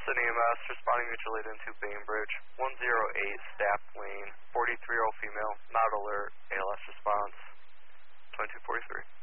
Boston EMS responding mutual aid into Bainbridge, 108 Staff Lane, 43-year-old female, not alert, ALS response, 2243.